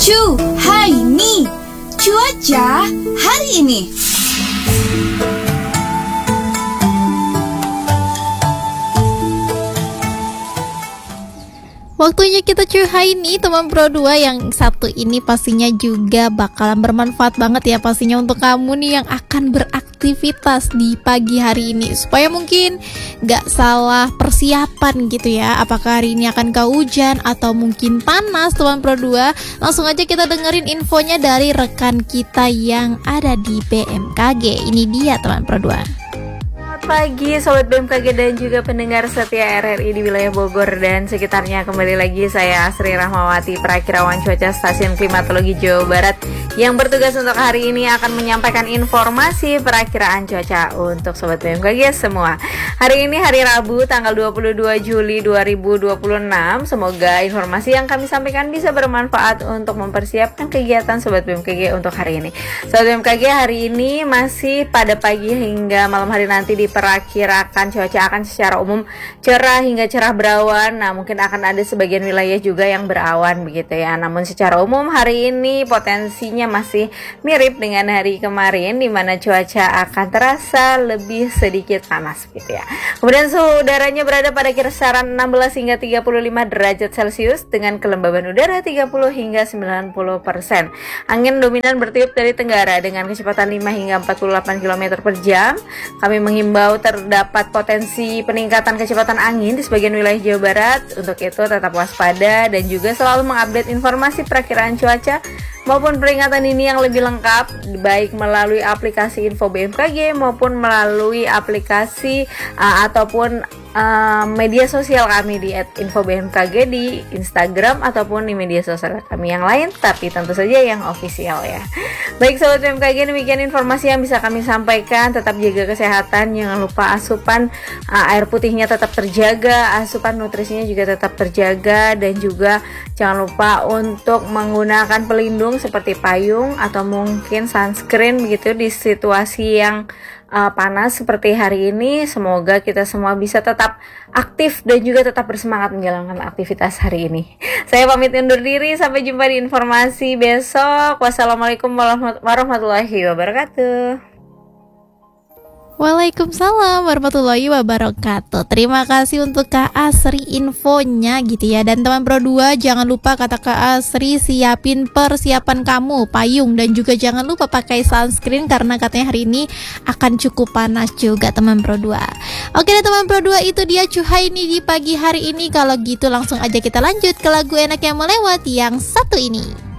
Hai nih, cuaca hari ini. Waktunya kita cuy nih teman Pro 2. Yang satu ini pastinya juga bakalan bermanfaat banget ya pastinya untuk kamu nih yang akan beraktivitas di pagi hari ini, supaya mungkin gak salah persiapan gitu ya. Apakah hari ini akan kehujan atau mungkin panas teman Pro 2? Langsung aja kita dengerin infonya dari rekan kita yang ada di BMKG. Ini dia teman Pro 2. Pagi Sobat BMKG dan juga pendengar setia RRI di wilayah Bogor dan sekitarnya. Kembali lagi saya Asri Rahmawati, perakirawan cuaca Stasiun Klimatologi Jawa Barat, yang bertugas untuk hari ini akan menyampaikan informasi perakiraan cuaca untuk Sobat BMKG semua. Hari ini hari Rabu tanggal 22 Juli 2026. Semoga informasi yang kami sampaikan bisa bermanfaat untuk mempersiapkan kegiatan Sobat BMKG untuk hari ini. Sobat BMKG, hari ini masih pada pagi hingga malam hari nanti diperkirakan cuaca akan secara umum cerah hingga cerah berawan. Nah, mungkin akan ada sebagian wilayah juga yang berawan begitu ya. Namun secara umum hari ini potensinya masih mirip dengan hari kemarin, di mana cuaca akan terasa lebih sedikit panas gitu ya. Kemudian suhu udaranya berada pada kisaran 16 hingga 35 derajat Celcius dengan kelembaban udara 30 hingga 90%. Angin dominan bertiup dari tenggara dengan kecepatan 5 hingga 48 km per jam. Kami menghimbau terdapat potensi peningkatan kecepatan angin di sebagian wilayah Jawa Barat. Untuk itu tetap waspada dan juga selalu mengupdate informasi perakiraan cuaca maupun peringatan ini yang lebih lengkap, baik melalui aplikasi Info BMKG maupun melalui aplikasi ataupun media sosial kami di @infobmkg di Instagram ataupun di media sosial kami yang lain, tapi tentu saja yang official ya. Baik Sobat BMKG, demikian informasi yang bisa kami sampaikan. Tetap jaga kesehatan, jangan lupa asupan air putihnya tetap terjaga, asupan nutrisinya juga tetap terjaga, dan juga jangan lupa untuk menggunakan pelindung seperti payung atau mungkin sunscreen begitu di situasi yang panas seperti hari ini. Semoga kita semua bisa tetap aktif dan juga tetap bersemangat menjalankan aktivitas hari ini. Saya pamit undur diri, sampai jumpa di informasi besok. Wassalamualaikum warahmatullahi wabarakatuh. Waalaikumsalam warahmatullahi wabarakatuh. Terima kasih untuk Kak Asri infonya gitu ya. Dan teman Pro 2, jangan lupa kata Kak Asri, siapin persiapan kamu, payung, dan juga jangan lupa pakai sunscreen karena katanya hari ini akan cukup panas juga teman Pro 2. Oke deh teman Pro 2, itu dia cuhai nih di pagi hari ini. Kalau gitu langsung aja kita lanjut ke lagu enak yang melewat yang satu ini.